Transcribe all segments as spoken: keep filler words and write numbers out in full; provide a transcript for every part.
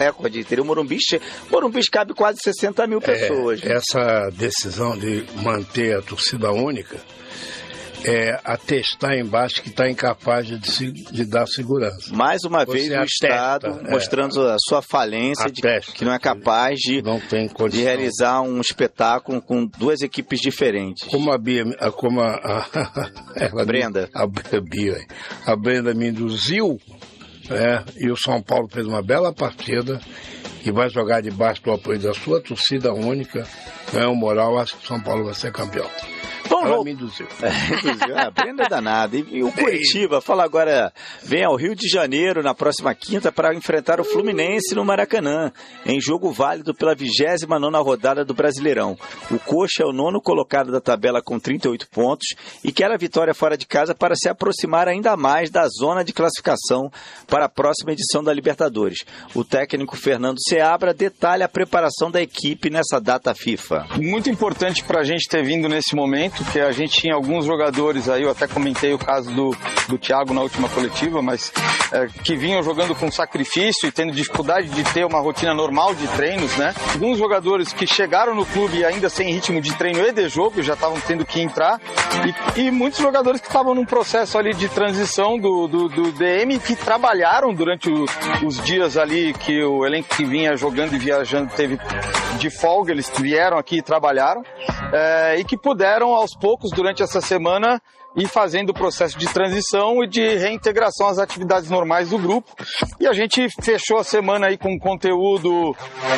recorde. Teria o Morumbi, o Morumbi cabe quase sessenta mil pessoas. É, essa decisão de manter a torcida única é atestar embaixo que está incapaz de, de dar segurança. Mais uma Você vez o atesta, Estado é, mostrando a sua falência, atesta, de que não é capaz de, não tem de realizar um espetáculo com duas equipes diferentes. Como a Bia, como a, a, ela Brenda. Me, a, Bia, a Brenda me induziu, é, e o São Paulo fez uma bela partida e vai jogar debaixo do apoio da sua torcida única, ganhou moral, acho que o São Paulo vai ser campeão. Bom, me induziu. É, induziu. A Brenda é danada. E, e o Curitiba, fala agora, vem ao Rio de Janeiro na próxima quinta para enfrentar o Fluminense no Maracanã, em jogo válido pela vigésima nona rodada do Brasileirão. O Coxa é o nono colocado da tabela com trinta e oito pontos e quer a vitória fora de casa para se aproximar ainda mais da zona de classificação para a próxima edição da Libertadores. O técnico Fernando Seabra detalha a preparação da equipe nessa data FIFA. Muito importante para a gente ter vindo nesse momento, porque a gente tinha alguns jogadores aí, eu até comentei o caso do, do Thiago na última coletiva, mas é, que vinham jogando com sacrifício e tendo dificuldade de ter uma rotina normal de treinos, né? Alguns jogadores que chegaram no clube ainda sem ritmo de treino e de jogo, já estavam tendo que entrar, e, e muitos jogadores que estavam num processo ali de transição do, do, do D M, que trabalharam durante o, os dias ali que o elenco que vinha jogando e viajando teve de folga, eles vieram aqui e trabalharam, é, e que puderam aos poucos durante essa semana ir fazendo o processo de transição e de reintegração às atividades normais do grupo. E a gente fechou a semana aí com conteúdo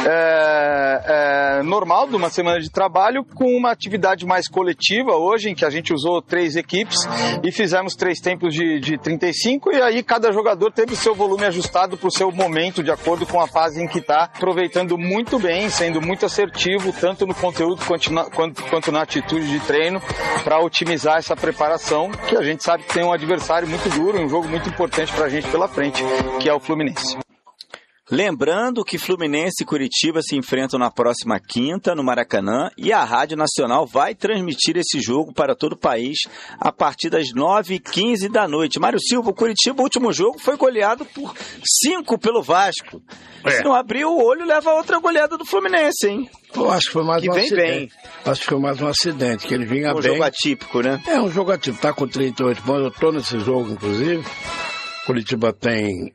é, é, normal de uma semana de trabalho, com uma atividade mais coletiva hoje, em que a gente usou três equipes e fizemos três tempos de, de trinta e cinco, e aí cada jogador teve o seu volume ajustado para o seu momento, de acordo com a fase em que está, aproveitando muito bem, sendo muito assertivo, tanto no conteúdo quanto na, quanto, quanto na atitude de treino, para otimizar essa preparação, que a gente sabe que tem um adversário muito duro, um jogo muito importante para a gente pela frente, que é o Fluminense. Lembrando que Fluminense e Curitiba se enfrentam na próxima quinta no Maracanã, e a Rádio Nacional vai transmitir esse jogo para todo o país a partir das nove e quinze da noite. Mário Silva, o Curitiba, o último jogo, foi goleado por cinco pelo Vasco. É. Se não abrir o olho, leva outra goleada do Fluminense, hein? Eu acho que foi mais que um vem acidente. Bem. Acho que foi mais um acidente, que ele vinha um bem. Um jogo atípico, né? É, um jogo atípico. Tá com trinta e oito pontos, eu tô nesse jogo, inclusive. Curitiba tem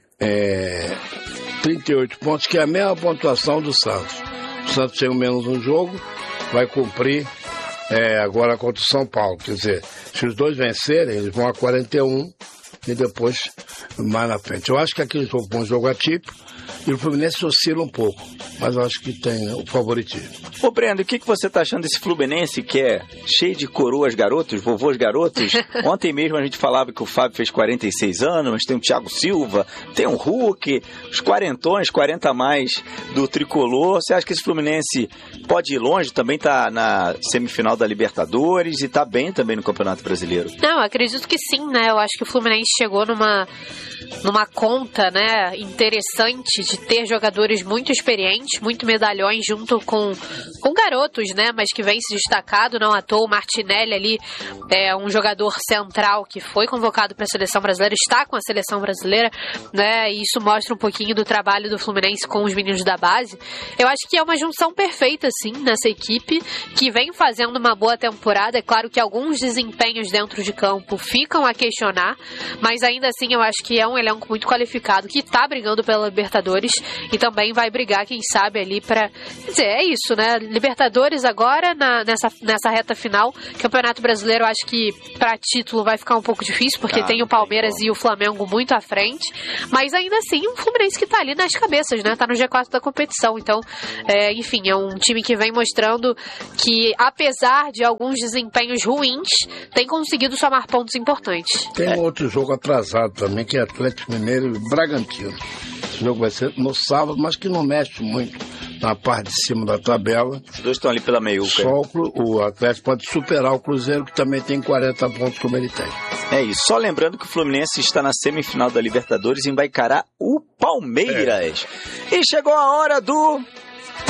é, trinta e oito pontos, que é a mesma pontuação do Santos. O Santos tem menos um jogo, vai cumprir é, agora contra o São Paulo. Quer dizer, se os dois vencerem, eles vão a quarenta e um e depois mais na frente. Eu acho que aquele jogo foi um jogo atípico e o Fluminense oscila um pouco, mas eu acho que tem o favoritismo. Ô Brendo, o que, que você tá achando desse Fluminense que é cheio de coroas garotos, vovôs garotos? Ontem mesmo a gente falava que o Fábio fez quarenta e seis anos, mas tem o Thiago Silva, tem o Hulk, os quarentões, quarenta a mais do Tricolor. Você acha que esse Fluminense pode ir longe? Também tá na semifinal da Libertadores e tá bem também no Campeonato Brasileiro? Não, acredito que sim, né? Eu acho que o Fluminense chegou numa, numa conta, né, interessante de ter jogadores muito experientes, muito medalhões junto com, com garotos, né, mas que vem se destacado, não à toa. O Martinelli ali é um jogador central que foi convocado para a seleção brasileira, está com a seleção brasileira, né, e isso mostra um pouquinho do trabalho do Fluminense com os meninos da base. Eu acho que é uma junção perfeita, sim, nessa equipe, que vem fazendo uma boa temporada. É claro que alguns desempenhos dentro de campo ficam a questionar, mas ainda assim eu acho que é um elenco muito qualificado, que está brigando pela Libertadores e também vai brigar, quem sabe, ali para... Quer dizer, é isso, né? Libertadores agora, na, nessa, nessa reta final. Campeonato Brasileiro, acho que para título vai ficar um pouco difícil, porque ah, tem o Palmeiras e o Flamengo muito à frente, mas ainda assim um Fluminense que tá ali nas cabeças, né? Tá no G quatro da competição, então, é, enfim, é um time que vem mostrando que, apesar de alguns desempenhos ruins, tem conseguido somar pontos importantes. Tem é. um outro jogo atrasado também, que é Atlético Mineiro e Bragantino. Esse jogo vai ser no sábado, mas que não mexe muito na parte de cima da tabela. Os dois estão ali pela meiuca. Só o, o Atlético pode superar o Cruzeiro, que também tem quarenta pontos como ele tem. É isso. Só lembrando que o Fluminense está na semifinal da Libertadores e vai encarar o Palmeiras. É. E chegou a hora do...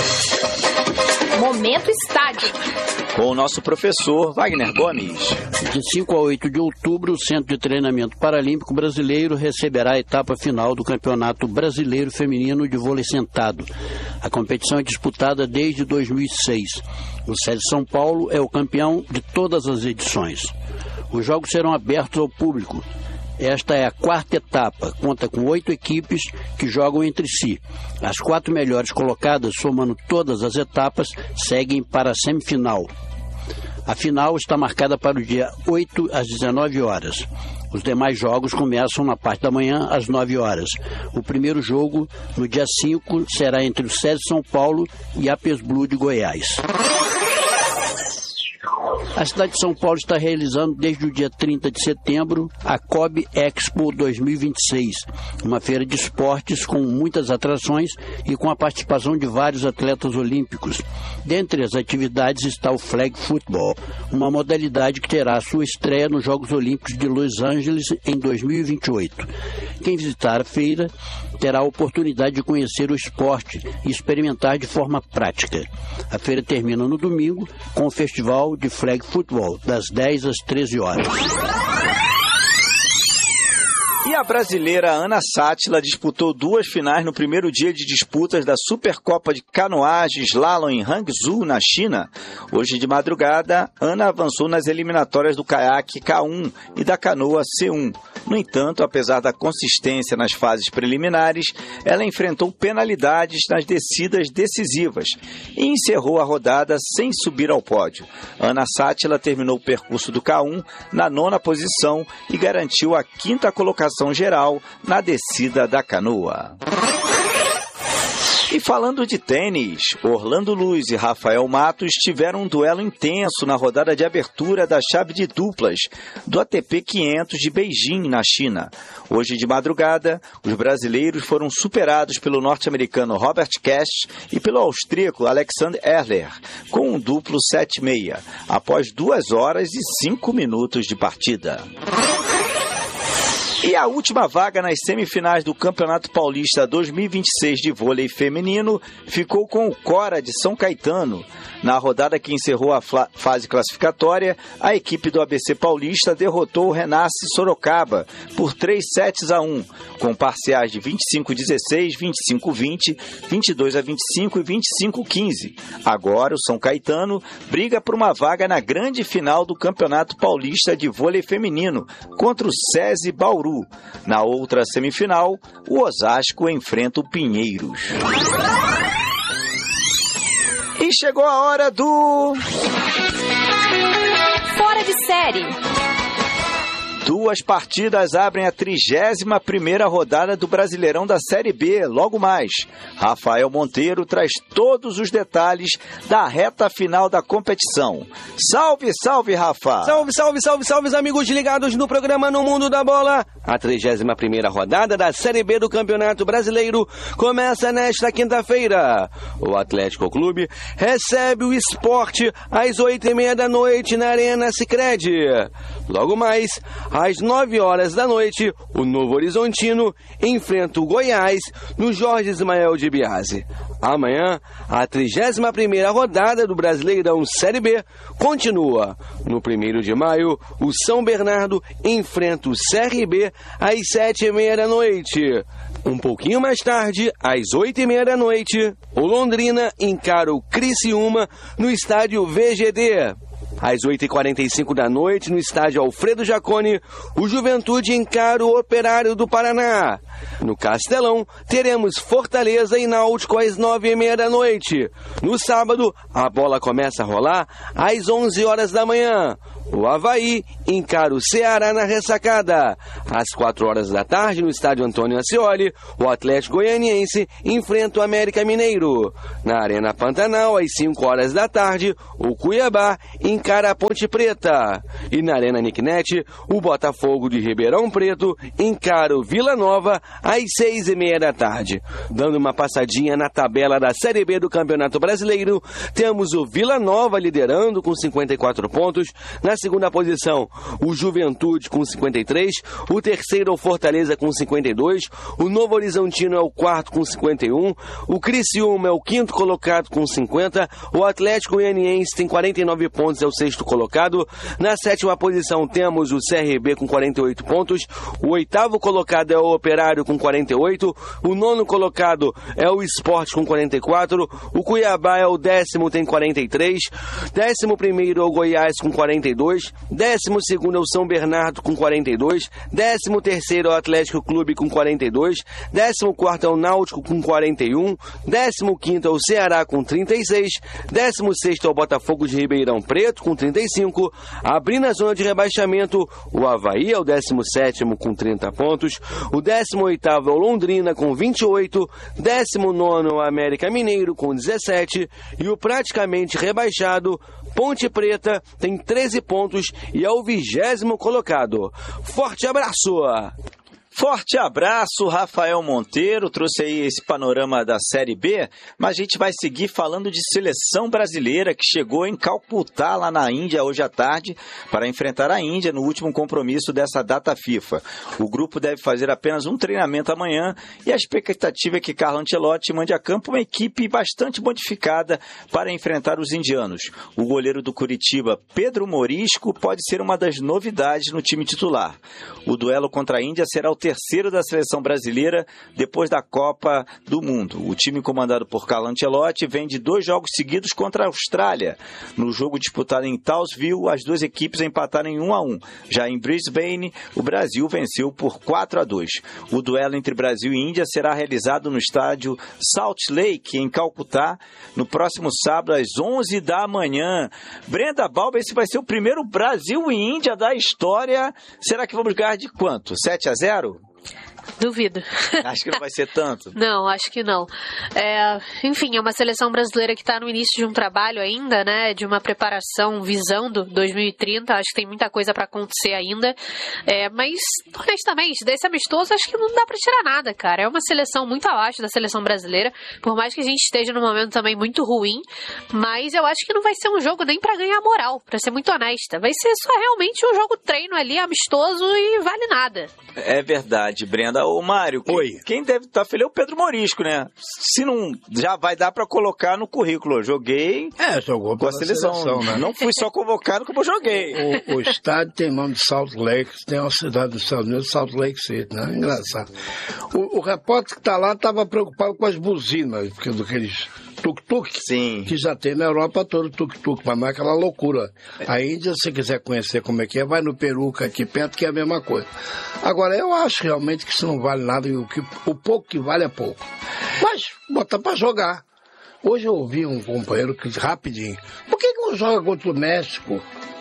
Momento Estádio. Com o nosso professor Wagner Gomes. De cinco a oito de outubro, o Centro de Treinamento Paralímpico Brasileiro receberá a etapa final do Campeonato Brasileiro Feminino de Vôlei Sentado. A competição é disputada desde dois mil e seis. O S E D São Paulo é o campeão de todas as edições. Os jogos serão abertos ao público. Esta é a quarta etapa, conta com oito equipes que jogam entre si. As quatro melhores colocadas, somando todas as etapas, seguem para a semifinal. A final está marcada para o dia oito às dezenove horas. Os demais jogos começam na parte da manhã às nove horas. O primeiro jogo, no dia cinco, será entre o S E D São Paulo e a Apes Blue de Goiás. A cidade de São Paulo está realizando desde o dia trinta de setembro a Kobe Expo dois mil e vinte e seis, uma feira de esportes com muitas atrações e com a participação de vários atletas olímpicos. Dentre as atividades está o Flag Football, uma modalidade que terá sua estreia nos Jogos Olímpicos de Los Angeles em dois mil e vinte e oito. Quem visitar a feira terá a oportunidade de conhecer o esporte e experimentar de forma prática. A feira termina no domingo com o festival de Flag Football, das dez às treze horas. E a brasileira Ana Sátila disputou duas finais no primeiro dia de disputas da Supercopa de Canoagem Slalom em Hangzhou, na China. Hoje de madrugada, Ana avançou nas eliminatórias do caiaque K um e da canoa C um. No entanto, apesar da consistência nas fases preliminares, ela enfrentou penalidades nas descidas decisivas e encerrou a rodada sem subir ao pódio. Ana Sátila terminou o percurso do K um na nona posição e garantiu a quinta colocação geral na descida da canoa. E falando de tênis, Orlando Luz e Rafael Matos tiveram um duelo intenso na rodada de abertura da chave de duplas do A T P quinhentos de Beijing, na China. Hoje de madrugada, os brasileiros foram superados pelo norte-americano Robert Cash e pelo austríaco Alexander Erler, com um duplo sete seis, após duas horas e cinco minutos de partida. E a última vaga nas semifinais do Campeonato Paulista dois mil e vinte e seis de vôlei feminino ficou com o Cora de São Caetano. Na rodada que encerrou a fase classificatória, a equipe do A B C Paulista derrotou o Renasce Sorocaba por três sets a um, com parciais de vinte e cinco a dezesseis, vinte e cinco a vinte, vinte e dois a vinte e cinco e vinte e cinco a quinze. Agora o São Caetano briga por uma vaga na grande final do Campeonato Paulista de vôlei feminino contra o SESI Bauru. Na outra semifinal, o Osasco enfrenta o Pinheiros. E chegou a hora do... Fora de série. Duas partidas abrem a trigésima primeira rodada do Brasileirão da Série B, logo mais. Rafael Monteiro traz todos os detalhes da reta final da competição. Salve, salve, Rafa! Salve, salve, salve, salve, amigos ligados no programa No Mundo da Bola. A trigésima primeira rodada da Série B do Campeonato Brasileiro começa nesta quinta-feira. O Atlético Clube recebe o Sport às oito e meia da noite na Arena Sicredi. Logo mais, às nove horas da noite, o Novo Horizontino enfrenta o Goiás no Jorge Ismael de Biase. Amanhã, a trigésima primeira rodada do Brasileirão Série B continua. No primeiro de maio, o São Bernardo enfrenta o C R B às sete e meia da noite. Um pouquinho mais tarde, às oito e meia da noite, o Londrina encara o Criciúma no estádio V G D. Às oito e quarenta e cinco da noite, no estádio Alfredo Jaconi, o Juventude encara o Operário do Paraná. No Castelão, teremos Fortaleza e Náutico às nove e meia da noite. No sábado, a bola começa a rolar às onze horas da manhã. O Avaí encara o Ceará na ressacada. Às quatro horas da tarde, no estádio Antônio Ascioli, o Atlético Goianiense enfrenta o América Mineiro. Na Arena Pantanal, às cinco horas da tarde, o Cuiabá encara a Ponte Preta. E na Arena Nicknet, o Botafogo de Ribeirão Preto encara o Vila Nova às seis e meia da tarde. Dando uma passadinha na tabela da Série B do Campeonato Brasileiro, temos o Vila Nova liderando com cinquenta e quatro pontos. Na segunda posição, o Juventude com cinquenta e três. O terceiro é o Fortaleza com cinquenta e dois. O Novo Horizontino é o quarto com cinquenta e um. O Criciúma é o quinto colocado com cinquenta. O Atlético Goianiense tem quarenta e nove pontos, é o sexto colocado. Na sétima posição temos o C R B com quarenta e oito pontos. O oitavo colocado é o Operário com quarenta e oito. O nono colocado é o Sport com quarenta e quatro. O Cuiabá é o décimo, tem quarenta e três. Décimo primeiro é o Goiás com quarenta e dois. Décimo segundo é o São Bernardo com quarenta e dois. Décimo terceiro é o Atlético Clube com quarenta e dois. Décimo quarto é o Náutico com quarenta e um. Décimo quinto é o Ceará com trinta e seis. Décimo sexto é o Botafogo de Ribeirão Preto com trinta e cinco. Abrindo a zona de rebaixamento, o Avaí é o décimo sétimo com trinta pontos. O décimo oitavo é o Londrina com vinte e oito. Décimo nono é o América Mineiro com dezessete. E o praticamente rebaixado Ponte Preta tem treze pontos e é o vigésimo colocado. Forte abraço! Forte abraço, Rafael Monteiro, trouxe aí esse panorama da Série B, mas a gente vai seguir falando de seleção brasileira que chegou em Calcutá, lá na Índia, hoje à tarde, para enfrentar a Índia no último compromisso dessa data FIFA. O grupo deve fazer apenas um treinamento amanhã e a expectativa é que Carlo Ancelotti mande a campo uma equipe bastante modificada para enfrentar os indianos. O goleiro do Curitiba, Pedro Morisco, pode ser uma das novidades no time titular. O duelo contra a Índia será o terceiro da seleção brasileira depois da Copa do Mundo. O time comandado por Carlo Ancelotti vem de dois jogos seguidos contra a Austrália. No jogo disputado em Townsville, as duas equipes empataram em um a um. Já em Brisbane, o Brasil venceu por quatro a dois. O duelo entre Brasil e Índia será realizado no estádio Salt Lake, em Calcutá, no próximo sábado, às onze da manhã. Brenda Balba, esse vai ser o primeiro Brasil e Índia da história. Será que vamos ganhar de quanto? sete a zero? Duvido. Acho que não vai ser tanto. Não, acho que não. É, enfim, é uma seleção brasileira que está no início de um trabalho ainda, né? De uma preparação visando dois mil e trinta. Acho que tem muita coisa para acontecer ainda. É, mas, honestamente, desse amistoso, acho que não dá para tirar nada, cara. É uma seleção muito abaixo da seleção brasileira. Por mais que a gente esteja num momento também muito ruim. Mas eu acho que não vai ser um jogo nem para ganhar moral, para ser muito honesta. Vai ser só realmente um jogo treino ali, amistoso e vale nada. É verdade, Brenda. Ô, Mário, Oi. Quem, quem deve estar feliz é o Pedro Morisco, né? Se não, já vai dar para colocar no currículo. Eu joguei é, jogou com a seleção. seleção né? Não fui só convocado como eu joguei. O, o estádio tem nome de Salt Lake, tem uma cidade dos Estados Unidos, Salt Lake City, né? Engraçado. O, o repórter que está lá estava preocupado com as buzinas, porque daqueles tuk-tuk, Sim. que já tem na Europa todo tuk-tuk, mas não é aquela loucura. A Índia, se quiser conhecer como é que é, vai no Peru, que é aqui perto, que é a mesma coisa. Agora, eu acho realmente que isso não vale nada, e o, que, o pouco que vale é pouco. Mas, botar para jogar. Hoje eu ouvi um companheiro que, rapidinho, por que, que não joga contra o México?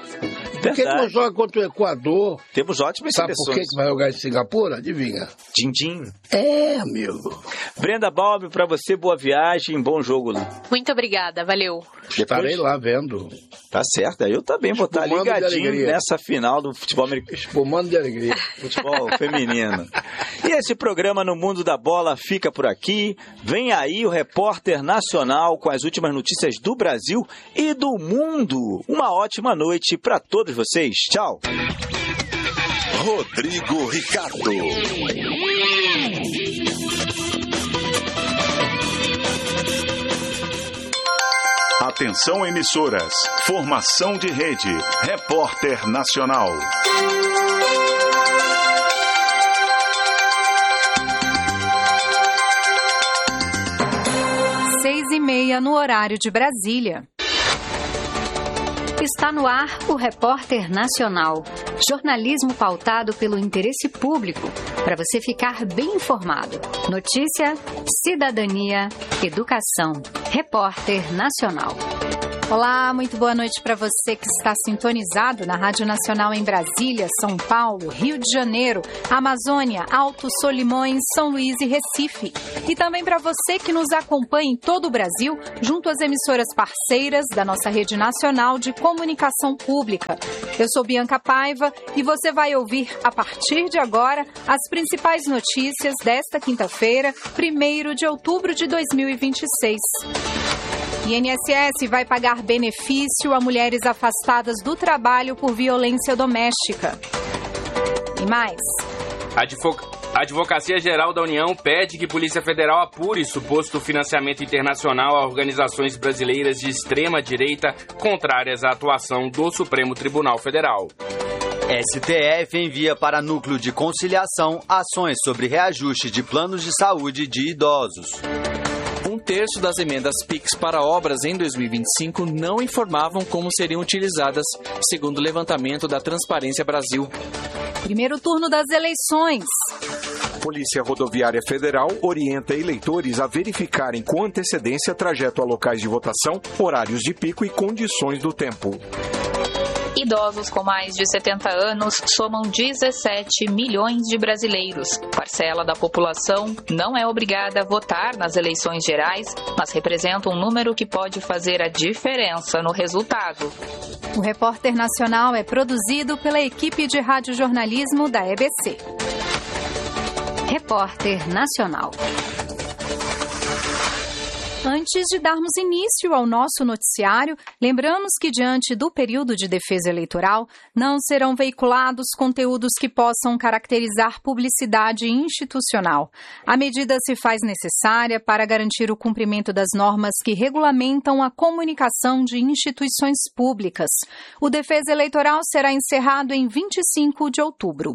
Por que, que não joga contra o Equador? Temos ótimas Sabe seleções. por que, que vai jogar em Singapura? Adivinha? Din-din. É, amigo. Brenda Balbi, pra você, boa viagem, bom jogo. Muito obrigada, valeu. Estarei Depois... lá vendo. Tá certo, eu também vou estar ligadinho nessa final do futebol americano. Espumando de alegria. Futebol feminino. E esse programa No Mundo da Bola fica por aqui. Vem aí o Repórter Nacional com as últimas notícias do Brasil e do mundo. Uma ótima noite para todos vocês. Tchau. Rodrigo Ricardo. Atenção, emissoras. Formação de rede. Repórter Nacional. Seis e meia no horário de Brasília. Está no ar o Repórter Nacional. Jornalismo pautado pelo interesse público, para você ficar bem informado. Notícia, cidadania, educação. Repórter Nacional. Olá, muito boa noite para você que está sintonizado na Rádio Nacional em Brasília, São Paulo, Rio de Janeiro, Amazônia, Alto Solimões, São Luís e Recife. E também para você que nos acompanha em todo o Brasil, junto às emissoras parceiras da nossa Rede Nacional de Comunicação Pública. Eu sou Bianca Paiva e você vai ouvir, a partir de agora, as principais notícias desta quinta-feira, primeiro de outubro de dois mil e vinte e seis. I N S S vai pagar benefício a mulheres afastadas do trabalho por violência doméstica. E mais. A Advocacia Geral da União pede que Polícia Federal apure suposto financiamento internacional a organizações brasileiras de extrema-direita contrárias à atuação do Supremo Tribunal Federal. S T F envia para Núcleo de Conciliação ações sobre reajuste de planos de saúde de idosos. Um terço das emendas Pix para obras em dois mil e vinte e cinco não informavam como seriam utilizadas, segundo o levantamento da Transparência Brasil. Primeiro turno das eleições. Polícia Rodoviária Federal orienta eleitores a verificarem com antecedência trajeto a locais de votação, horários de pico e condições do tempo. Idosos com mais de setenta anos somam dezessete milhões de brasileiros. Parcela da população não é obrigada a votar nas eleições gerais, mas representa um número que pode fazer a diferença no resultado. O Repórter Nacional é produzido pela equipe de radiojornalismo da E B C. Repórter Nacional. Antes de darmos início ao nosso noticiário, lembramos que, diante do período de defesa eleitoral, não serão veiculados conteúdos que possam caracterizar publicidade institucional. A medida se faz necessária para garantir o cumprimento das normas que regulamentam a comunicação de instituições públicas. O Defesa Eleitoral será encerrado em vinte e cinco de outubro.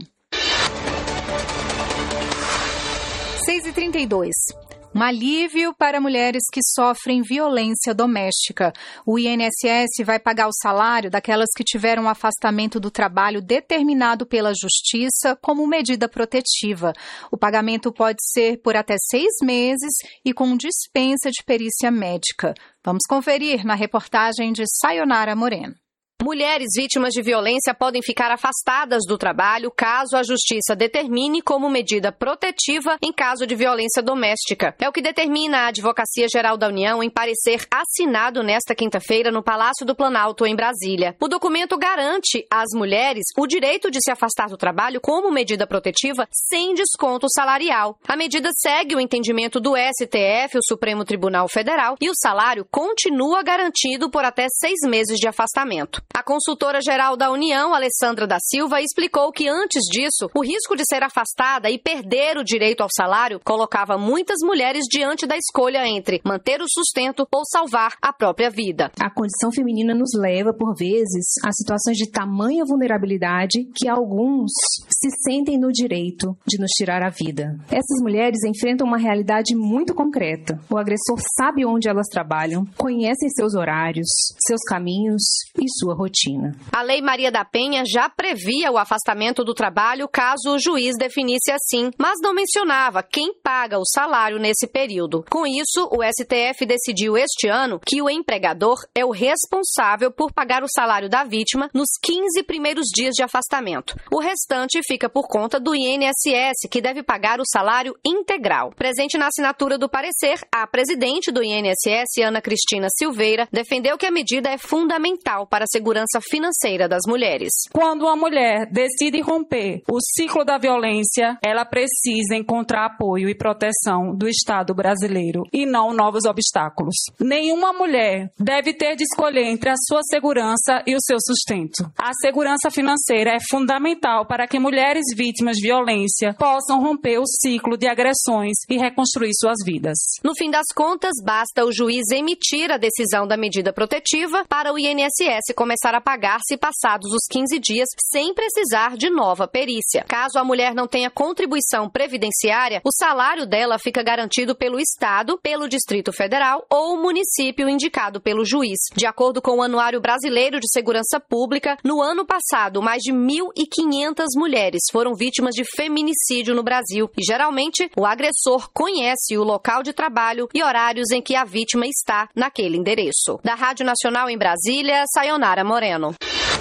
seis e trinta e dois. Um alívio para mulheres que sofrem violência doméstica. O I N S S vai pagar o salário daquelas que tiveram um afastamento do trabalho determinado pela Justiça como medida protetiva. O pagamento pode ser por até seis meses e com dispensa de perícia médica. Vamos conferir na reportagem de Sayonara Moreno. Mulheres vítimas de violência podem ficar afastadas do trabalho caso a Justiça determine como medida protetiva em caso de violência doméstica. É o que determina a Advocacia Geral da União em parecer assinado nesta quinta-feira no Palácio do Planalto, em Brasília. O documento garante às mulheres o direito de se afastar do trabalho como medida protetiva sem desconto salarial. A medida segue o entendimento do S T F, o Supremo Tribunal Federal, e o salário continua garantido por até seis meses de afastamento. A consultora-geral da União, Alessandra da Silva, explicou que antes disso, o risco de ser afastada e perder o direito ao salário colocava muitas mulheres diante da escolha entre manter o sustento ou salvar a própria vida. A condição feminina nos leva, por vezes, a situações de tamanha vulnerabilidade que alguns se sentem no direito de nos tirar a vida. Essas mulheres enfrentam uma realidade muito concreta. O agressor sabe onde elas trabalham, conhece seus horários, seus caminhos e sua rotina. A Lei Maria da Penha já previa o afastamento do trabalho caso o juiz definisse assim, mas não mencionava quem paga o salário nesse período. Com isso, o S T F decidiu este ano que o empregador é o responsável por pagar o salário da vítima nos quinze primeiros dias de afastamento. O restante fica por conta do I N S S, que deve pagar o salário integral. Presente na assinatura do parecer, a presidente do I N S S, Ana Cristina Silveira, defendeu que a medida é fundamental para a segurança financeira das mulheres. Quando uma mulher decide romper o ciclo da violência, ela precisa encontrar apoio e proteção do Estado brasileiro e não novos obstáculos. Nenhuma mulher deve ter de escolher entre a sua segurança e o seu sustento. A segurança financeira é fundamental para que mulheres vítimas de violência possam romper o ciclo de agressões e reconstruir suas vidas. No fim das contas, basta o juiz emitir a decisão da medida protetiva para o I N S S começar começar a pagar-se passados os quinze dias, sem precisar de nova perícia. Caso a mulher não tenha contribuição previdenciária, o salário dela fica garantido pelo Estado, pelo Distrito Federal ou o município indicado pelo juiz. De acordo com o Anuário Brasileiro de Segurança Pública, no ano passado, mais de mil e quinhentas mulheres foram vítimas de feminicídio no Brasil. E, geralmente, o agressor conhece o local de trabalho e horários em que a vítima está naquele endereço. Da Rádio Nacional em Brasília, Sayonara Moreno.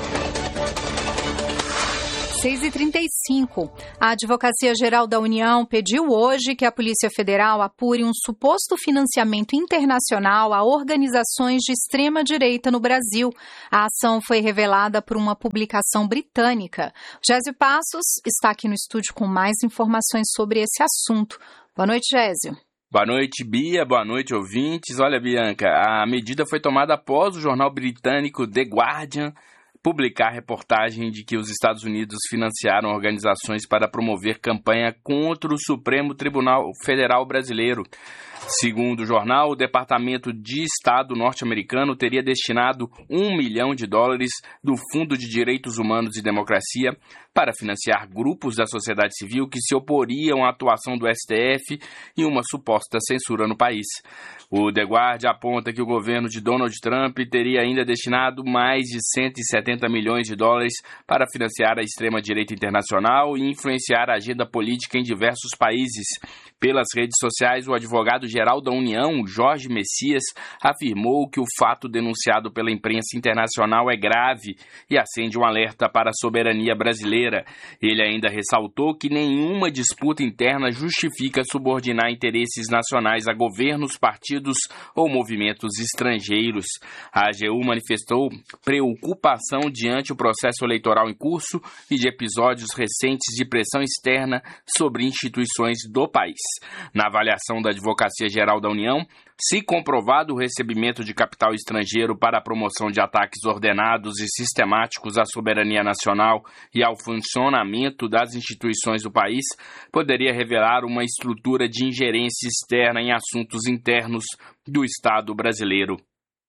seis e trinta e cinco. A Advocacia Geral da União pediu hoje que a Polícia Federal apure um suposto financiamento internacional a organizações de extrema-direita no Brasil. A ação foi revelada por uma publicação britânica. Gésio Passos está aqui no estúdio com mais informações sobre esse assunto. Boa noite, Gésio. Boa noite, Bia. Boa noite, ouvintes. Olha, Bianca, a medida foi tomada após o jornal britânico The Guardian publicar reportagem de que os Estados Unidos financiaram organizações para promover campanha contra o Supremo Tribunal Federal Brasileiro. Segundo o jornal, o Departamento de Estado norte-americano teria destinado um milhão de dólares do Fundo de Direitos Humanos e Democracia para financiar grupos da sociedade civil que se oporiam à atuação do S T F e uma suposta censura no país. O The Guardian aponta que o governo de Donald Trump teria ainda destinado mais de cento e setenta milhões de dólares para financiar a extrema-direita internacional e influenciar a agenda política em diversos países. Pelas redes sociais, o advogado-geral da União, Jorge Messias, afirmou que o fato denunciado pela imprensa internacional é grave e acende um alerta para a soberania brasileira. Ele ainda ressaltou que nenhuma disputa interna justifica subordinar interesses nacionais a governos, partidos ou movimentos estrangeiros. A AGU manifestou preocupação diante o processo eleitoral em curso e de episódios recentes de pressão externa sobre instituições do país. Na avaliação da Advocacia Geral da União, se comprovado o recebimento de capital estrangeiro para a promoção de ataques ordenados e sistemáticos à soberania nacional e ao funcionamento das instituições do país, poderia revelar uma estrutura de ingerência externa em assuntos internos do Estado brasileiro.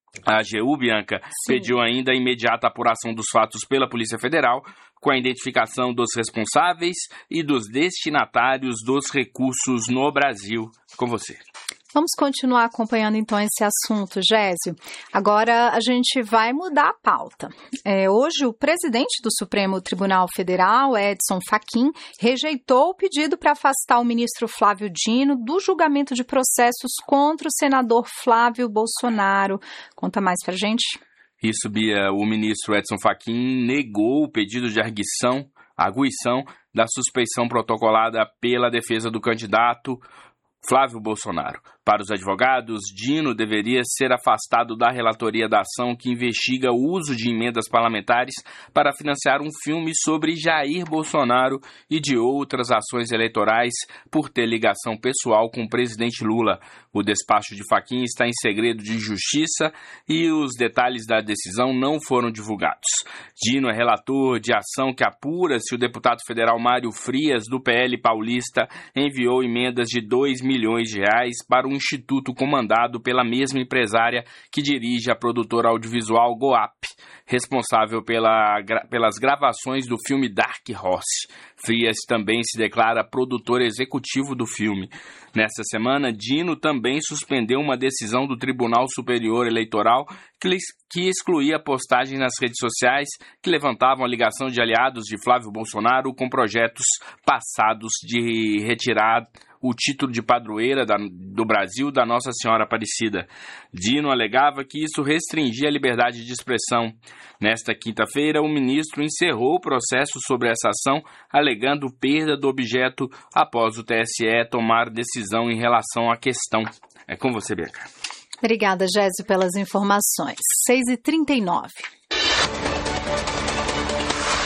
A AGU, Bianca, Sim. pediu ainda a imediata apuração dos fatos pela Polícia Federal, com a identificação dos responsáveis e dos destinatários dos recursos no Brasil. Com você. Vamos continuar acompanhando então esse assunto, Gésio. Agora a gente vai mudar a pauta. É, hoje o presidente do Supremo Tribunal Federal, Edson Fachin, rejeitou o pedido para afastar o ministro Flávio Dino do julgamento de processos contra o senador Flávio Bolsonaro. Conta mais pra gente. Isso, Bia. O ministro Edson Fachin negou o pedido de arguição, arguição da suspeição protocolada pela defesa do candidato Flávio Bolsonaro. Para os advogados, Dino deveria ser afastado da relatoria da ação que investiga o uso de emendas parlamentares para financiar um filme sobre Jair Bolsonaro e de outras ações eleitorais por ter ligação pessoal com o presidente Lula. O despacho de Fachin está em segredo de justiça e os detalhes da decisão não foram divulgados. Dino é relator de ação que apura se o deputado federal Mário Frias, do P L paulista, enviou emendas de dois milhões de reais para um instituto comandado pela mesma empresária que dirige a produtora audiovisual Goap, responsável pela, pelas gravações do filme Dark Horse. Frias também se declara produtor executivo do filme. Nesta semana, Dino também suspendeu uma decisão do Tribunal Superior Eleitoral que, que excluía postagens nas redes sociais que levantavam a ligação de aliados de Flávio Bolsonaro com projetos passados de retirar o título de padroeira da, do Brasil da Nossa Senhora Aparecida. Dino alegava que isso restringia a liberdade de expressão. Nesta quinta-feira, o ministro encerrou o processo sobre essa ação, alegando perda do objeto após o T S E tomar decisão em relação à questão. É com você, Bianca. Obrigada, Gésio, pelas informações. seis e trinta e nove.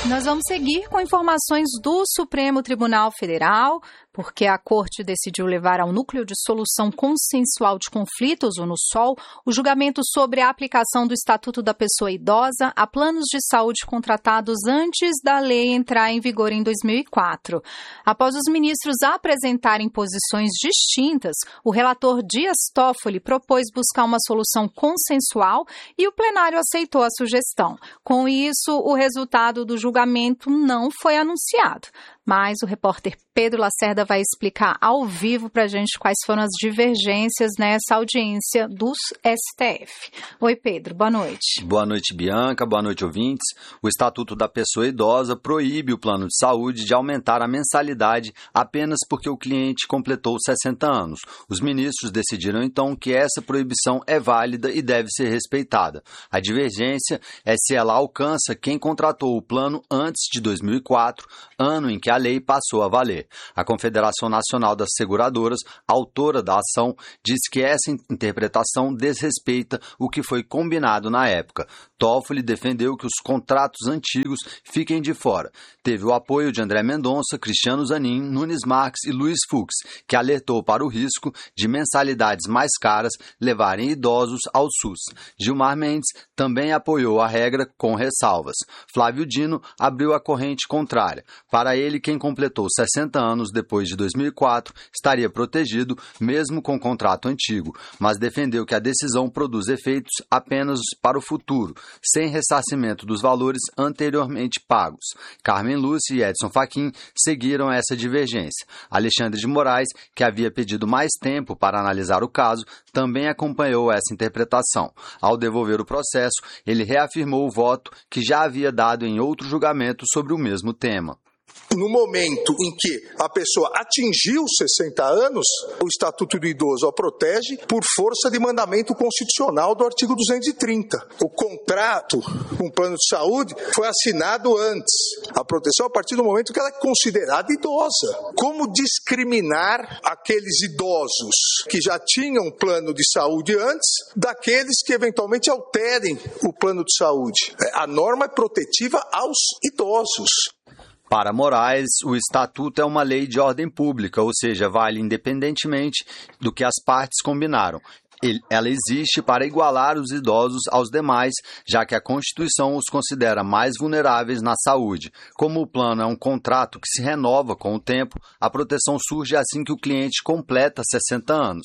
Nós vamos seguir com informações do Supremo Tribunal Federal, porque a Corte decidiu levar ao Núcleo de Solução Consensual de Conflitos, o NUSOL, o julgamento sobre a aplicação do Estatuto da Pessoa Idosa a planos de saúde contratados antes da lei entrar em vigor em dois mil e quatro. Após os ministros apresentarem posições distintas, o relator Dias Toffoli propôs buscar uma solução consensual e o plenário aceitou a sugestão. Com isso, o resultado do julgamento não foi anunciado. Mas o repórter Pedro Lacerda vai explicar ao vivo para a gente quais foram as divergências nessa audiência do S T F. Oi, Pedro, boa noite. Boa noite, Bianca, boa noite, ouvintes. O Estatuto da Pessoa Idosa proíbe o plano de saúde de aumentar a mensalidade apenas porque o cliente completou sessenta anos. Os ministros decidiram, então, que essa proibição é válida e deve ser respeitada. A divergência é se ela alcança quem contratou o plano antes de dois mil e quatro, ano em que a lei passou a valer. A Confederação Nacional das Seguradoras, autora da ação, diz que essa interpretação desrespeita o que foi combinado na época. Toffoli defendeu que os contratos antigos fiquem de fora. Teve o apoio de André Mendonça, Cristiano Zanin, Nunes Marques e Luiz Fux, que alertou para o risco de mensalidades mais caras levarem idosos ao SUS. Gilmar Mendes também apoiou a regra com ressalvas. Flávio Dino abriu a corrente contrária. Para ele, quem completou sessenta anos depois de dois mil e quatro estaria protegido, mesmo com contrato antigo, mas defendeu que a decisão produz efeitos apenas para o futuro, sem ressarcimento dos valores anteriormente pagos. Carmen Lúcia e Edson Fachin seguiram essa divergência. Alexandre de Moraes, que havia pedido mais tempo para analisar o caso, também acompanhou essa interpretação. Ao devolver o processo, ele reafirmou o voto que já havia dado em outro julgamento sobre o mesmo tema. No momento em que a pessoa atingiu sessenta anos, o Estatuto do Idoso a protege por força de mandamento constitucional do artigo duzentos e trinta. O contrato com o plano de saúde foi assinado antes. A proteção a partir do momento que ela é considerada idosa. Como discriminar aqueles idosos que já tinham plano de saúde antes daqueles que eventualmente alterem o plano de saúde? A norma é protetiva aos idosos. Para Moraes, o Estatuto é uma lei de ordem pública, ou seja, vale independentemente do que as partes combinaram. Ela existe para igualar os idosos aos demais, já que a Constituição os considera mais vulneráveis na saúde. Como o plano é um contrato que se renova com o tempo, a proteção surge assim que o cliente completa sessenta anos.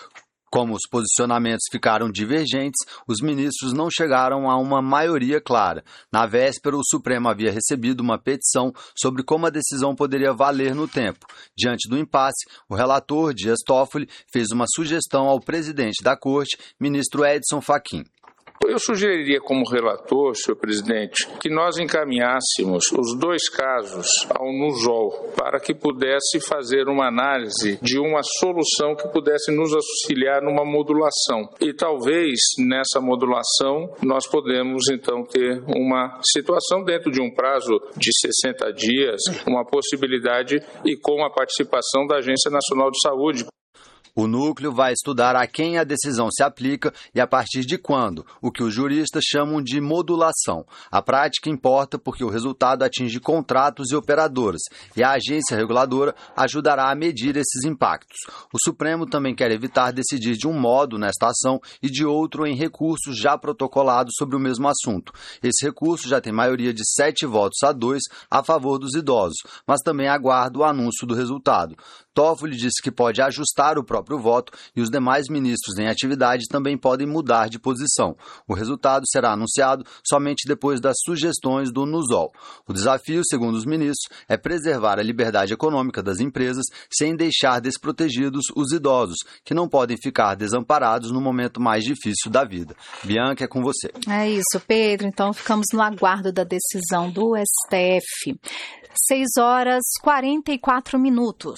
Como os posicionamentos ficaram divergentes, os ministros não chegaram a uma maioria clara. Na véspera, o Supremo havia recebido uma petição sobre como a decisão poderia valer no tempo. Diante do impasse, o relator Dias Toffoli fez uma sugestão ao presidente da Corte, ministro Edson Fachin. Eu sugeriria como relator, senhor presidente, que nós encaminhássemos os dois casos ao NUSOL para que pudesse fazer uma análise de uma solução que pudesse nos auxiliar numa modulação. E talvez nessa modulação nós podemos então ter uma situação dentro de um prazo de sessenta dias, uma possibilidade e com a participação da Agência Nacional de Saúde. O núcleo vai estudar a quem a decisão se aplica e a partir de quando, o que os juristas chamam de modulação. A prática importa porque o resultado atinge contratos e operadoras, e a agência reguladora ajudará a medir esses impactos. O Supremo também quer evitar decidir de um modo nesta ação e de outro em recursos já protocolados sobre o mesmo assunto. Esse recurso já tem maioria de sete votos a dois a favor dos idosos, mas também aguarda o anúncio do resultado. Toffoli disse que pode ajustar o próprio voto e os demais ministros em atividade também podem mudar de posição. O resultado será anunciado somente depois das sugestões do NUSOL. O desafio, segundo os ministros, é preservar a liberdade econômica das empresas sem deixar desprotegidos os idosos, que não podem ficar desamparados no momento mais difícil da vida. Bianca, é com você. É isso, Pedro. Então ficamos no aguardo da decisão do S T F. seis horas e quarenta e quatro minutos.